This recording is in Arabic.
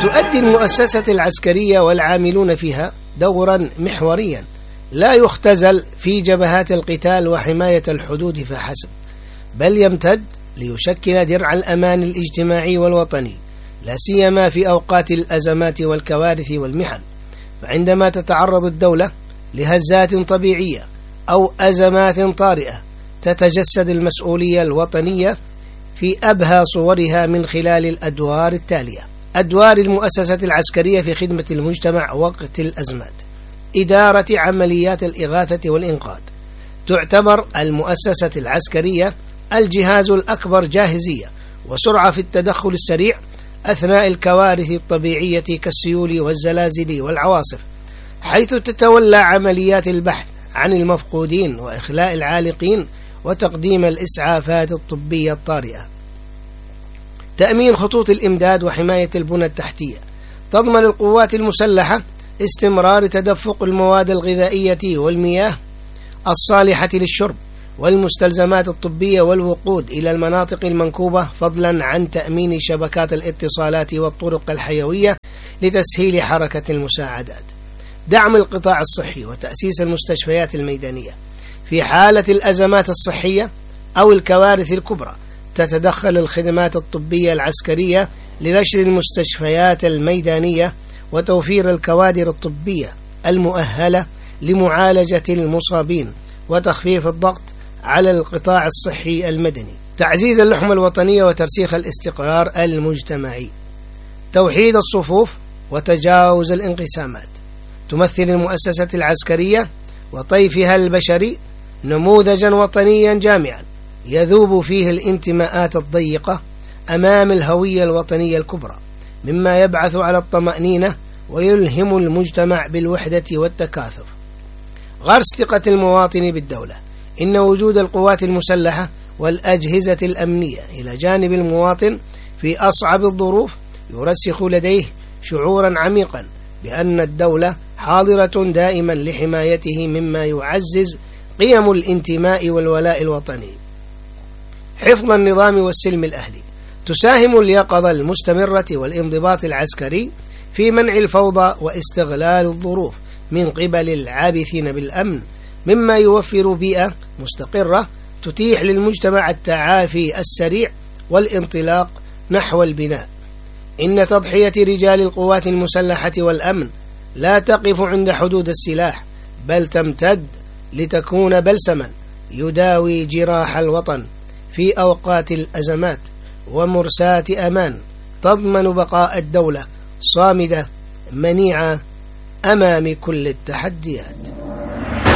وتؤدي المؤسسة العسكرية والعاملون فيها دورا محوريا لا يختزل في جبهات القتال وحماية الحدود فحسب، بل يمتد ليشكل درع الأمان الاجتماعي والوطني، لا سيما في أوقات الأزمات والكوارث والمحن. فعندما تتعرض الدولة لهزات طبيعية أو أزمات طارئة تتجسد المسؤولية الوطنية في أبهى صورها من خلال الأدوار التالية: أدوار المؤسسة العسكرية في خدمة المجتمع وقت الأزمات. إدارة عمليات الإغاثة والإنقاذ. تعتبر المؤسسة العسكرية الجهاز الأكبر جاهزية وسرعة في التدخل السريع أثناء الكوارث الطبيعية كالسيول والزلازل والعواصف، حيث تتولى عمليات البحث عن المفقودين وإخلاء العالقين وتقديم الإسعافات الطبية الطارئة. تأمين خطوط الإمداد وحماية البنى التحتية. تضمن القوات المسلحة استمرار تدفق المواد الغذائية والمياه الصالحة للشرب والمستلزمات الطبية والوقود إلى المناطق المنكوبة، فضلا عن تأمين شبكات الاتصالات والطرق الحيوية لتسهيل حركة المساعدات. دعم القطاع الصحي وتأسيس المستشفيات الميدانية. في حالة الأزمات الصحية أو الكوارث الكبرى تتدخل الخدمات الطبية العسكرية لنشر المستشفيات الميدانية وتوفير الكوادر الطبية المؤهلة لمعالجة المصابين وتخفيف الضغط على القطاع الصحي المدني. تعزيز اللحمة الوطنية وترسيخ الاستقرار المجتمعي. توحيد الصفوف وتجاوز الانقسامات. تمثل المؤسسة العسكرية وطيفها البشري نموذجا وطنيا جامعا يذوب فيه الانتماءات الضيقة أمام الهوية الوطنية الكبرى، مما يبعث على الطمأنينة ويلهم المجتمع بالوحدة والتكاثف. غرس ثقة المواطن بالدولة. إن وجود القوات المسلحة والأجهزة الأمنية إلى جانب المواطن في أصعب الظروف يرسخ لديه شعورا عميقا بأن الدولة حاضرة دائما لحمايته، مما يعزز قيم الانتماء والولاء الوطني. حفظ النظام والسلم الأهلي. تساهم اليقظة المستمرة والانضباط العسكري في منع الفوضى واستغلال الظروف من قبل العابثين بالأمن، مما يوفر بيئة مستقرة تتيح للمجتمع التعافي السريع والانطلاق نحو البناء. إن تضحية رجال القوات المسلحة والأمن لا تقف عند حدود السلاح، بل تمتد لتكون بلسما يداوي جراح الوطن في أوقات الأزمات ومرساة أمان تضمن بقاء الدولة صامدة منيعة أمام كل التحديات.